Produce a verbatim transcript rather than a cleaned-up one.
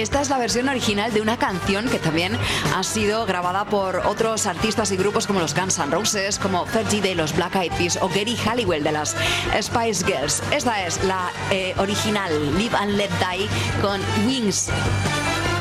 Esta es la versión original de una canción que también ha sido grabada por otros artistas y grupos como los Guns N' Roses, como thirty de los Black Eyed Peas o Gary Halliwell de las Spice Girls. Esta es la eh, original, Live and Let Die, con Wings.